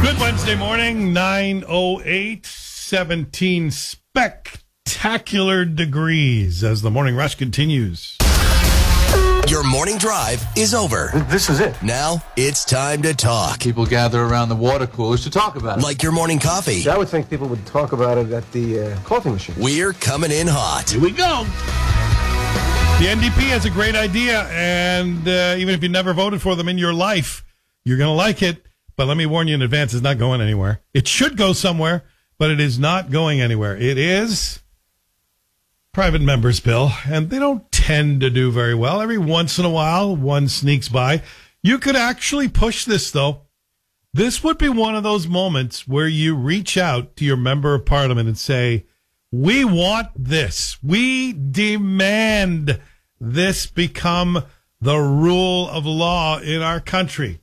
Good Wednesday morning, 9:08, 17 spectacular degrees as the morning rush continues. Your morning drive is over. This is it. Now it's time to talk. People gather around the water coolers to talk about it. Like your morning coffee. I would think people would talk about it at the coffee machine. We're coming in hot. Here we go. The NDP has a great idea, and even if you never voted for them in your life, you're going to like it. But let me warn you in advance, it's not going anywhere. It should go somewhere, but it is not going anywhere. It is private members bill, and they don't tend to do very well. Every once in a while, one sneaks by. You could actually push this, though. This would be one of those moments where you reach out to your member of parliament and say, we want this. We demand this become the rule of law in our country.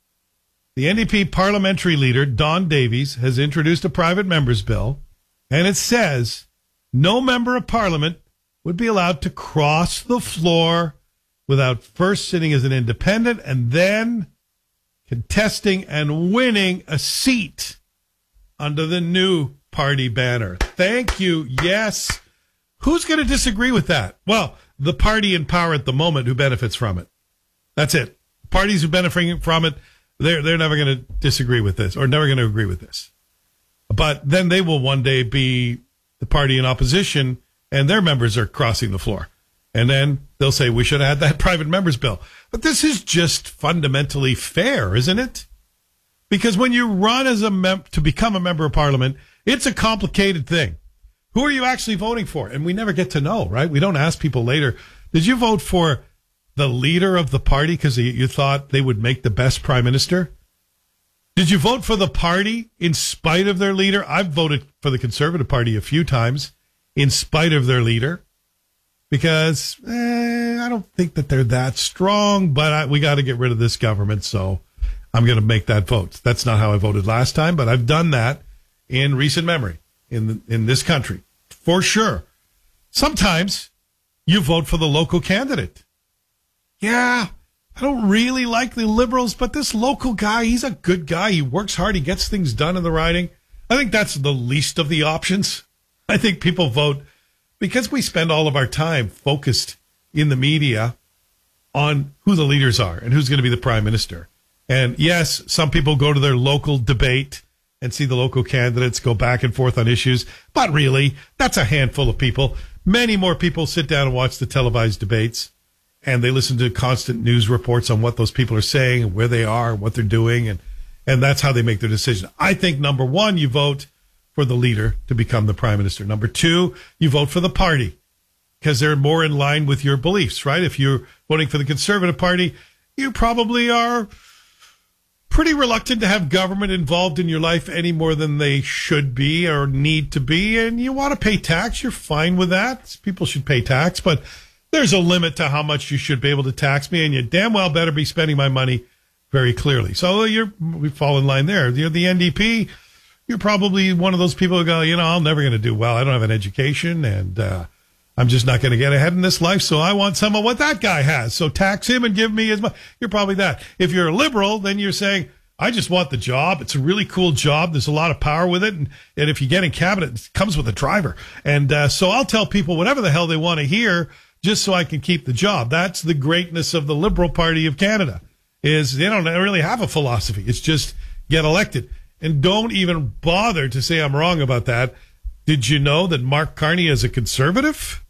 The NDP parliamentary leader, Don Davies, has introduced a private members bill, and it says no member of parliament would be allowed to cross the floor without first sitting as an independent and then contesting and winning a seat under the new party banner. Thank you. Yes. Who's going to disagree with that? Well, the party in power at the moment who benefits from it. That's it. Parties who benefit from it, they're never going to disagree with this or never going to agree with this. But then they will one day be the party in opposition and their members are crossing the floor. And then they'll say, we should have had that private members bill. But this is just fundamentally fair, isn't it? Because when you run as to become a member of parliament, it's a complicated thing. Who are you actually voting for? And we never get to know, right? We don't ask people later, did you vote for the leader of the party because you thought they would make the best prime minister? Did you vote for the party in spite of their leader? I've voted for the Conservative Party a few times in spite of their leader because I don't think that they're that strong, but we got to get rid of this government, so I'm going to make that vote. That's not how I voted last time, but I've done that in recent memory in this country, for sure. Sometimes you vote for the local candidate. Yeah, I don't really like the Liberals, but this local guy, he's a good guy. He works hard. He gets things done in the riding. I think that's the least of the options. I think people vote because we spend all of our time focused in the media on who the leaders are and who's going to be the prime minister. And yes, some people go to their local debate and see the local candidates go back and forth on issues. But really, that's a handful of people. Many more people sit down and watch the televised debates. And they listen to constant news reports on what those people are saying and where they are and what they're doing. And that's how they make their decision. I think, number one, you vote for the leader to become the prime minister. Number two, you vote for the party because they're more in line with your beliefs, right? If you're voting for the Conservative Party, you probably are pretty reluctant to have government involved in your life any more than they should be or need to be. And you want to pay tax. You're fine with that. People should pay tax, but there's a limit to how much you should be able to tax me, and you damn well better be spending my money very clearly. So we fall in line there. You're the NDP. You're probably one of those people who go, I'm never going to do well. I don't have an education, and I'm just not going to get ahead in this life, so I want some of what that guy has. So tax him and give me as much. You're probably that. If you're a liberal, then you're saying, I just want the job. It's a really cool job. There's a lot of power with it. And if you get in cabinet, it comes with a driver. And so I'll tell people whatever the hell they want to hear just so I can keep the job. That's the greatness of the Liberal Party of Canada, is they don't really have a philosophy. It's just get elected. And don't even bother to say I'm wrong about that. Did you know that Mark Carney is a conservative?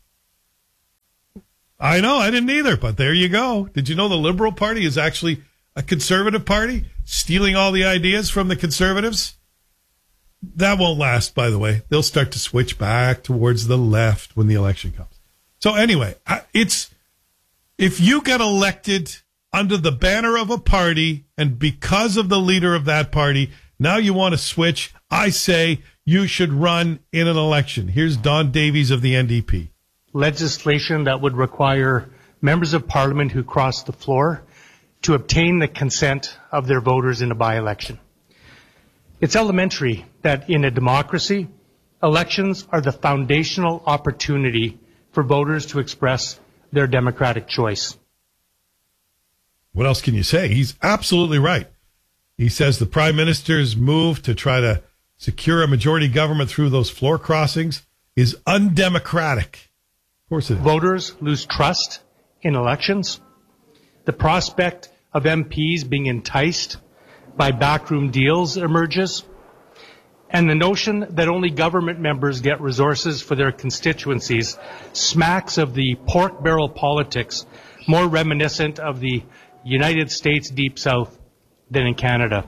I know, I didn't either, but there you go. Did you know the Liberal Party is actually a conservative party, stealing all the ideas from the conservatives? That won't last, by the way. They'll start to switch back towards the left when the election comes. So anyway, if you get elected under the banner of a party and because of the leader of that party, now you want to switch, I say you should run in an election. Here's Don Davies of the NDP. Legislation that would require members of parliament who cross the floor to obtain the consent of their voters in a by-election. It's elementary that in a democracy, elections are the foundational opportunity for voters to express their democratic choice. What else can you say? He's absolutely right. He says the prime minister's move to try to secure a majority government through those floor crossings is undemocratic. Of course it is. Voters lose trust in elections. The prospect of MPs being enticed by backroom deals emerges. And the notion that only government members get resources for their constituencies smacks of the pork barrel politics more reminiscent of the United States Deep South than in Canada.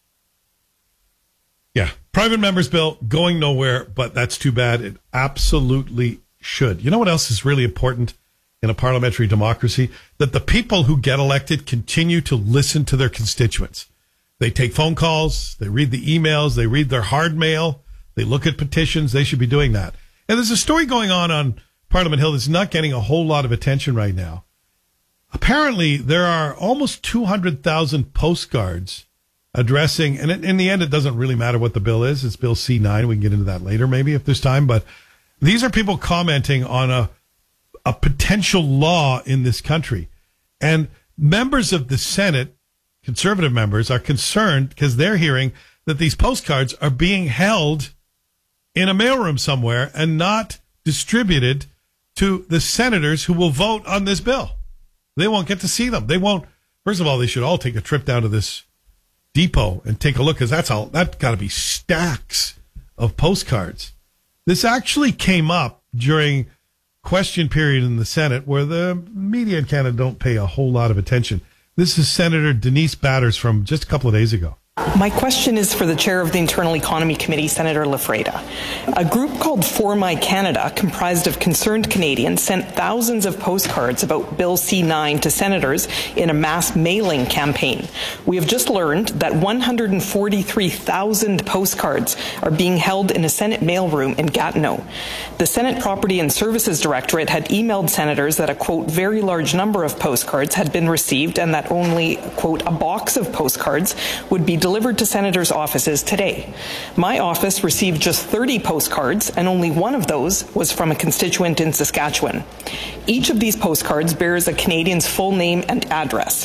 Yeah. Private members bill going nowhere, but that's too bad. It absolutely should. You know what else is really important in a parliamentary democracy? That the people who get elected continue to listen to their constituents. They take phone calls, they read the emails, they read their hard mail, they look at petitions. They should be doing that. And there's a story going on Parliament Hill that's not getting a whole lot of attention right now. Apparently, there are almost 200,000 postcards addressing, and in the end, it doesn't really matter what the bill is. It's Bill C9. We can get into that later, maybe, if there's time. But these are people commenting on a potential law in this country. And members of the Senate, conservative members, are concerned because they're hearing that these postcards are being held in a mailroom somewhere and not distributed to the senators who will vote on this bill. They won't get to see them. They won't. First of all, they should all take a trip down to this depot and take a look, because that's got to be stacks of postcards. This actually came up during question period in the Senate, where the media in Canada don't pay a whole lot of attention. This is Senator Denise Batters from just a couple of days ago. My question is for the chair of the Internal Economy Committee, Senator Lafreda. A group called For My Canada, comprised of concerned Canadians, sent thousands of postcards about Bill C9 to senators in a mass mailing campaign. We have just learned that 143,000 postcards are being held in a Senate mailroom in Gatineau. The Senate Property and Services Directorate had emailed senators that a, quote, very large number of postcards had been received and that only, quote, a box of postcards would be delivered to senators' offices today. My office received just 30 postcards, and only one of those was from a constituent in Saskatchewan. Each of these postcards bears a Canadian's full name and address.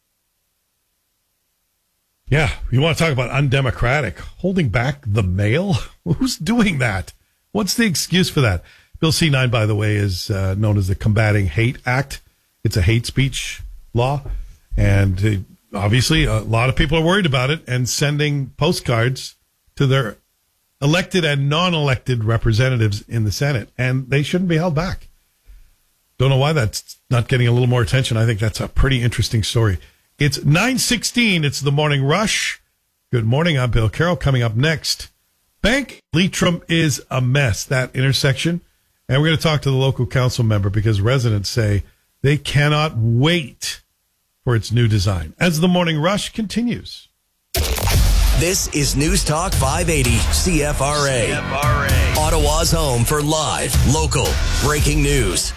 Yeah, you want to talk about undemocratic? Holding back the mail? Who's doing that? What's the excuse for that? Bill C9, by the way, is known as the Combating Hate Act. It's a hate speech law, and obviously, a lot of people are worried about it and sending postcards to their elected and non-elected representatives in the Senate, and they shouldn't be held back. Don't know why that's not getting a little more attention. I think that's a pretty interesting story. It's 9:16. It's the Morning Rush. Good morning. I'm Bill Carroll. Coming up next, Bank Leitrim is a mess, that intersection. And we're going to talk to the local council member because residents say they cannot wait for its new design, as the Morning Rush continues. This is News Talk 580 CFRA. Ottawa's home for live, local, breaking news.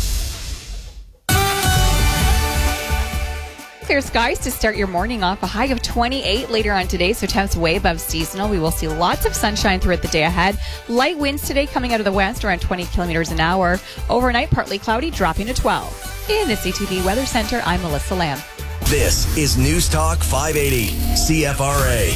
Clear skies to start your morning off. A high of 28 later on today, so temps way above seasonal. We will see lots of sunshine throughout the day ahead. Light winds today coming out of the west around 20 kilometers an hour. Overnight, partly cloudy, dropping to 12. In the CTV Weather Center, I'm Melissa Lamb. This is News Talk 580 CFRA.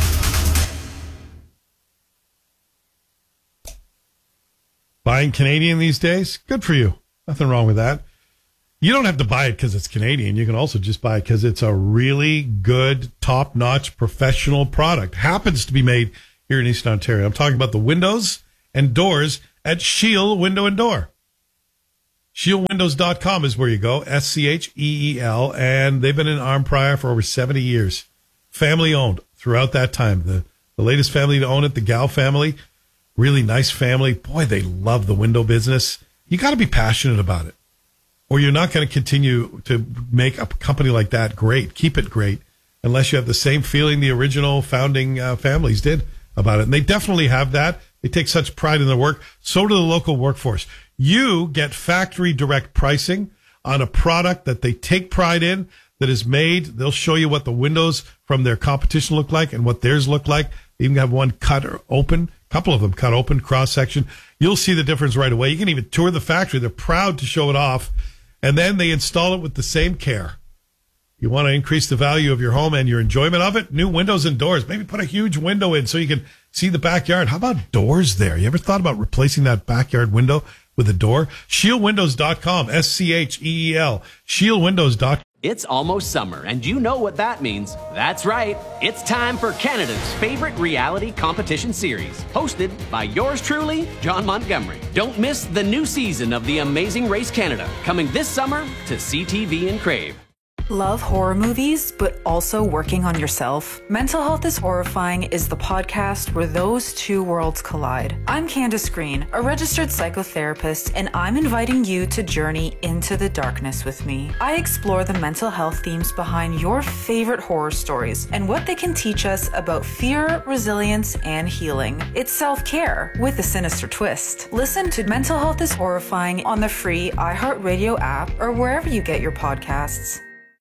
Buying Canadian these days? Good for you. Nothing wrong with that. You don't have to buy it because it's Canadian. You can also just buy it because it's a really good, top-notch, professional product. Happens to be made here in Eastern Ontario. I'm talking about the windows and doors at Scheel Window and Door. ScheelWindows.com is where you go, SCHEEL, and they've been in Arnprior for over 70 years. Family-owned throughout that time. The latest family to own it, the Gal family, really nice family. Boy, they love the window business. You got to be passionate about it, or you're not going to continue to make a company like that great, keep it great, unless you have the same feeling the original founding families did about it. And they definitely have that. They take such pride in their work. So do the local workforce. You get factory direct pricing on a product that they take pride in, that is made. They'll show you what the windows from their competition look like and what theirs look like. They even have one cut or open, a couple of them cut open, cross section. You'll see the difference right away. You can even tour the factory. They're proud to show it off. And then they install it with the same care You want to increase the value of your home and your enjoyment of it? New windows and doors. Maybe put a huge window in so you can see the backyard. How about doors there? You ever thought about replacing that backyard window with a door? ShieldWindows.com. SCHEEL. ShieldWindows.com. It's almost summer, and you know what that means. That's right. It's time for Canada's favorite reality competition series, hosted by yours truly, John Montgomery. Don't miss the new season of The Amazing Race Canada, coming this summer to CTV and Crave. Love horror movies, but also working on yourself? Mental Health is Horrifying is the podcast where those two worlds collide. I'm Candace Green, a registered psychotherapist, and I'm inviting you to journey into the darkness with me. I explore the mental health themes behind your favorite horror stories and what they can teach us about fear, resilience, and healing. It's self-care with a sinister twist. Listen to Mental Health is Horrifying on the free iHeartRadio app or wherever you get your podcasts.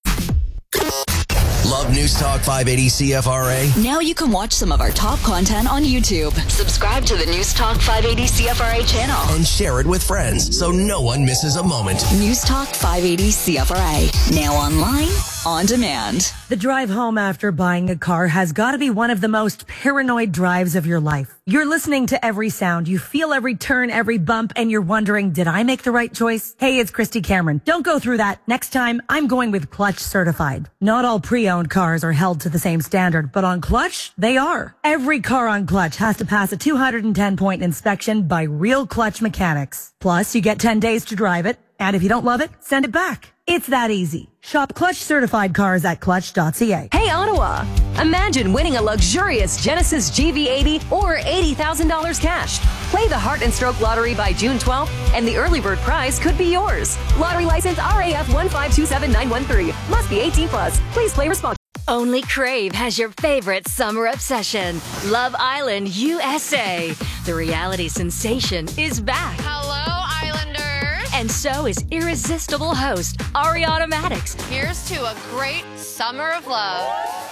Love News Talk 580 CFRA? Now you can watch some of our top content on YouTube. Subscribe to the News Talk 580 CFRA channel. And share it with friends so no one misses a moment. News Talk 580 CFRA. Now online, on demand. The drive home after buying a car has got to be one of the most paranoid drives of your life. You're listening to every sound. You feel every turn, every bump, and you're wondering, did I make the right choice? Hey, it's Christy Cameron. Don't go through that. Next time, I'm going with Clutch Certified. Not all pre-owned cars are held to the same standard, but on Clutch, they are. Every car on Clutch has to pass a 210-point inspection by real Clutch mechanics. Plus, you get 10 days to drive it, and if you don't love it, send it back. It's that easy. Shop Clutch Certified cars at clutch.ca. Hey, Ottawa! Imagine winning a luxurious Genesis GV80 or $80,000 cash. Play the Heart and Stroke Lottery by June 12th, and the early bird prize could be yours. Lottery license RAF 1527913. Must be 18 plus. Please play responsibly. Only Crave has your favorite summer obsession. Love Island USA. The reality sensation is back. Hello, Islanders. And so is irresistible host Ariana Maddox. Here's to a great summer of love.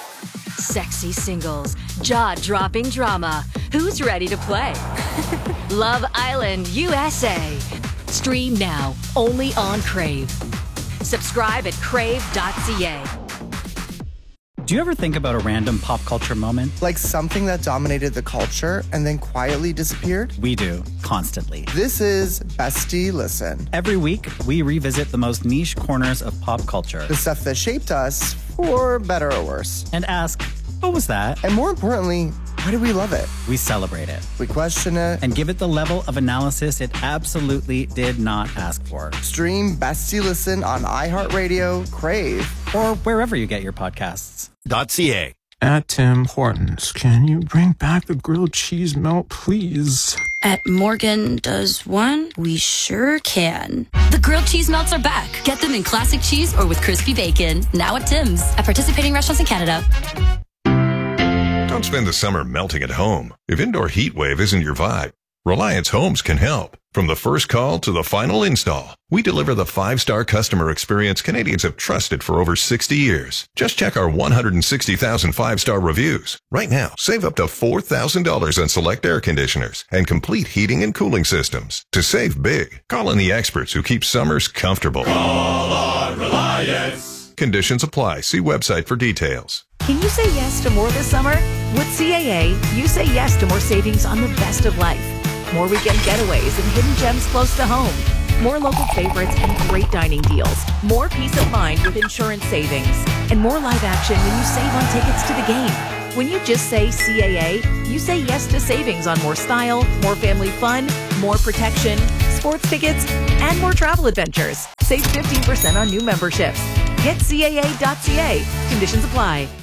Sexy singles, jaw-dropping drama. Who's ready to play? Love Island USA. Stream now, only on Crave. Subscribe at crave.ca. Do you ever think about a random pop culture moment? Like something that dominated the culture and then quietly disappeared? We do, constantly. This is Bestie Listen. Every week, we revisit the most niche corners of pop culture. The stuff that shaped us, for better or worse. And ask, what was that? And more importantly, why do we love it? We celebrate it. We question it. And give it the level of analysis it absolutely did not ask for. Stream Bestie Listen on iHeartRadio, Crave, or wherever you get your podcasts. .ca. At Tim Hortons, can you bring back the grilled cheese melt, please? At Morgan Does One, we sure can. The grilled cheese melts are back. Get them in classic cheese or with crispy bacon. Now at Tim's. At participating restaurants in Canada. Don't spend the summer melting at home. If indoor heat wave isn't your vibe, Reliance Homes can help. From the first call to the final install, we deliver the 5-star customer experience Canadians have trusted for over 60 years. Just check our 160,000 5-star reviews. Right now, save up to $4,000 on select air conditioners and complete heating and cooling systems. To save big, call in the experts who keep summers comfortable. Call on Reliance. Conditions apply. See website for details. Can you say yes to more this summer? With CAA, you say yes to more savings on the best of life. More weekend getaways and hidden gems close to home. More local favorites and great dining deals. More peace of mind with insurance savings. And more live action when you save on tickets to the game. When you just say CAA, you say yes to savings on more style, more family fun, more protection, sports tickets, and more travel adventures. Save 15% on new memberships. Get CAA.ca. Conditions apply.